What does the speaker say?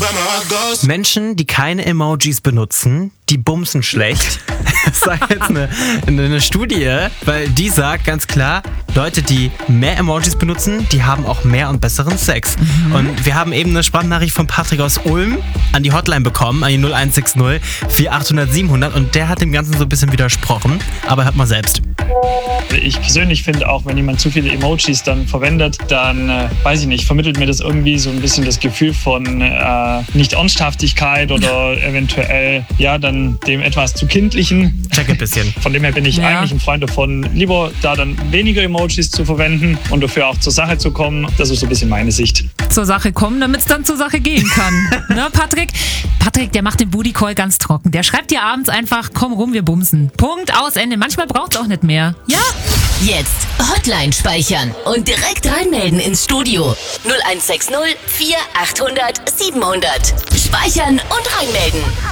Menschen, die keine Emojis benutzen, die bumsen schlecht. Das sagt jetzt eine Studie, weil die sagt ganz klar, Leute, die mehr Emojis benutzen, die haben auch mehr und besseren Sex. Und wir haben eben eine Sprachnachricht von Patrick aus Ulm an die Hotline bekommen, an die 0160 4800 700 und der hat dem Ganzen so ein bisschen widersprochen. Aber hört mal selbst. Ich persönlich finde auch, wenn jemand zu viele Emojis dann verwendet, dann, weiß ich nicht, vermittelt mir das irgendwie so ein bisschen das Gefühl von Nicht-Ernsthaftigkeit oder eventuell, ja, dann dem etwas zu kindlichen. Check ein bisschen. Von dem her bin ich eigentlich ein Freund davon, lieber da dann weniger Emojis zu verwenden und dafür auch zur Sache zu kommen. Das ist so ein bisschen meine Sicht. Zur Sache kommen, damit es dann zur Sache gehen kann. Ne, Patrick? Patrick, der macht den Booty Call ganz trocken. Der schreibt dir abends einfach, komm rum, wir bumsen. Punkt, aus, Ende. Manchmal braucht es auch nicht mehr. Ja? Jetzt Hotline speichern und direkt reinmelden ins Studio. 0160 4800 700. Speichern und reinmelden.